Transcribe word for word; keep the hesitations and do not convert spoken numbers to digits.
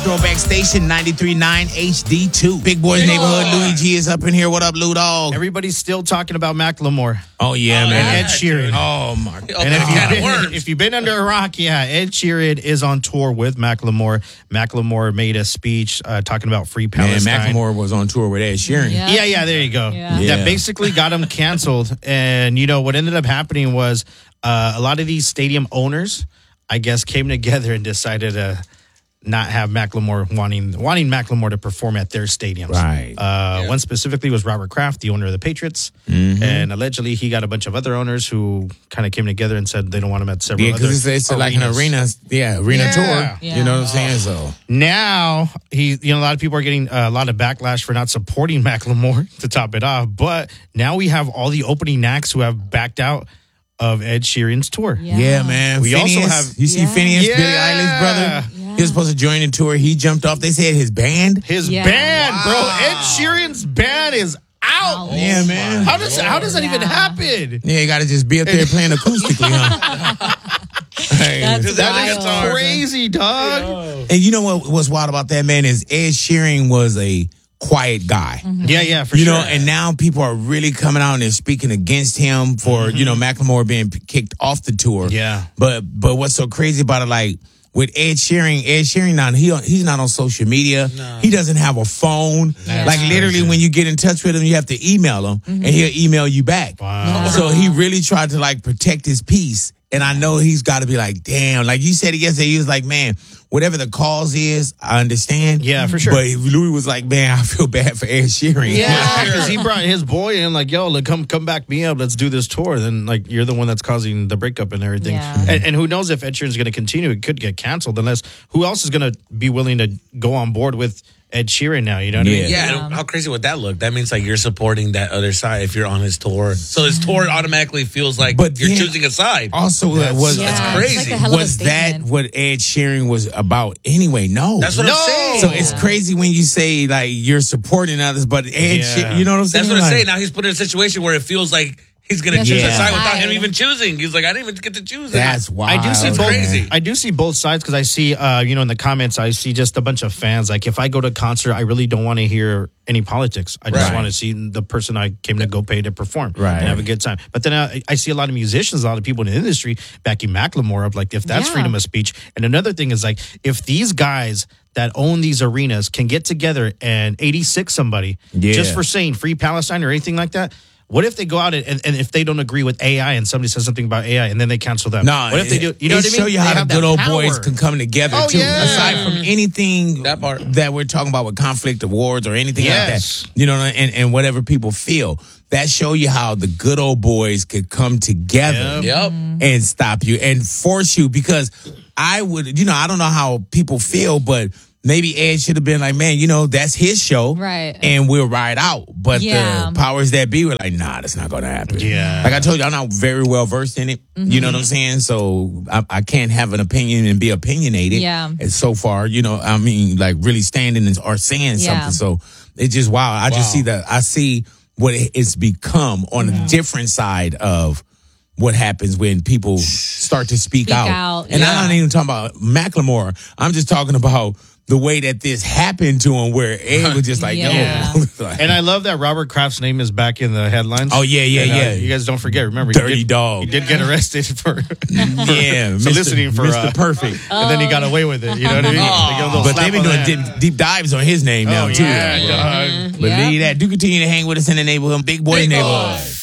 Throwback Station, ninety-three point nine H D two. Big Boy's Big Neighborhood. Boy. Louis G is up in here. What up, Lou Dog? Everybody's still talking about Macklemore. Oh, yeah, oh, man. And Ed Sheeran. Oh, my God. And if you've, been, if you've been under a rock, yeah, Ed Sheeran is on tour with Macklemore. Macklemore made a speech uh, talking about free Palestine. Man, Macklemore was on tour with Ed Sheeran. Yeah, yeah, yeah there you go. Yeah. Yeah. Yeah. Basically got him canceled. And, you know, what ended up happening was uh, a lot of these stadium owners, I guess, came together and decided to not have Macklemore wanting wanting Macklemore to perform at their stadiums. Right. Uh, Yeah. One specifically was Robert Kraft, the owner of the Patriots. Mm-hmm. And allegedly he got a bunch of other owners who kind of came together and said they don't want him at several Yeah, other because it's, it's like an arenas. arena, yeah, arena Yeah. tour. Yeah. You know what I'm saying? So Now, he, you know, a lot of people are getting uh, a lot of backlash for not supporting Macklemore to top it off. But now we have all the opening acts who have backed out of Ed Sheeran's tour. Yeah. yeah, man. We also Phineas, have- you see Yeah. Phineas, Yeah. Billie Eilish's brother. Yeah. He was supposed to join the tour. He jumped off. They said his band. His Yeah. band, bro. Wow. Ed Sheeran's band is out. Yeah, man. How does how does that even Yeah. happen? Yeah, you got to just be up there playing acoustically, huh? Hey. That's That is wild. crazy, dog. And you know what was wild about that, man, is Ed Sheeran was a quiet guy. Yeah, yeah, for You sure. know, and now people are really coming out and they're speaking against him for, you know, Macklemore being p- kicked off the tour. Yeah. But but what's so crazy about it, like, with Ed Sheeran, Ed Sheeran now, he he's not on social media. He doesn't have a phone. Yeah. Like, literally, when you get in touch with him, you have to email him, and he'll email you back. Wow. So he really tried to, like, protect his peace. And I know he's got to be like, damn. Like you said it yesterday, he was like, man, whatever the cause is, I understand. Yeah, for sure. But Louis was like, man, I feel bad for Ed Sheeran. Yeah, because he brought his boy in, like, yo, look, come come back me up. Let's do this tour. Then, like, you're the one that's causing the breakup and everything. Yeah. And, and who knows if Ed Sheeran's going to continue? It could get canceled unless who else is going to be willing to go on board with Ed Sheeran now? You know what I Yeah. mean? Yeah, Yeah. and how crazy would that look? That means like you're supporting that other side if you're on his tour. So his tour automatically feels like But you're then- choosing a side. Also, uh, was Yeah, That's it's crazy. like a hell of a was that statement. what Ed Sheeran was about anyway? No. That's what No. I'm saying. So it's crazy when you say like you're supporting others, but Ed, Yeah. Sheeran, you know what I'm saying? That's what I'm Like, saying. Now he's put in a situation where it feels like he's going to That's choose a Yeah. side without him Side. even choosing. He's like, I didn't even get to choose. it. That's wild. I do see That's both. crazy. I do see both sides because I see, uh, you know, in the comments, I see just a bunch of fans. Like, if I go to a concert, I really don't want to hear any politics. I just Right. want to see the person I came to go pay to perform Right. and have a good time. But then I, I see a lot of musicians, a lot of people in the industry backing Macklemore up. Like, if that's Yeah. freedom of speech. And another thing is, like, if these guys that own these arenas can get together and eighty-six somebody Yeah. just for saying free Palestine or anything like that. What if they go out and, and, and if they don't agree with A I and somebody says something about A I and then they cancel them? No, what if they do? You know it what I mean? show you They how the have good that old power. boys can come together Oh, too. yeah. Aside from anything That part. that we're talking about with conflict of wars or anything Yes. like that, you know, and, and whatever people feel, that show you how the good old boys could come together Yep. Yep. and stop you and force you. Because I would, you know, I don't know how people feel, but maybe Ed should have been like, man, you know, that's his show. Right. And we'll ride out. But Yeah. the powers that be were like, nah, that's not going to happen. Yeah. Like I told you, I'm not very well versed in it. You know what I'm saying? So I, I can't have an opinion and be opinionated. Yeah. And so far, you know, I mean, like really standing and, or saying Yeah. something. So it's just wow. I just Wow. see that. I see what it- it's become on a different side of what happens when people start to speak, Speak out. out, And yeah. I'm not even talking about Macklemore. I'm just talking about the way that this happened to him, where Ed was just like, Yeah. yo. Like, And I love that Robert Kraft's name is back in the headlines. oh, yeah, yeah, And, uh, yeah. You guys don't forget. Remember, Dirty he did, dog. He did get arrested for, yeah. soliciting Mister for, Mister uh, Perfect. and then he got away with it. You know what I mean? They give him a little But slap they've been on doing the deep, deep dives on his name now, Oh, too. yeah, dog. But Yeah. leave that. Do continue to hang with us in the neighborhood. Big Boy Big neighborhood. Boy.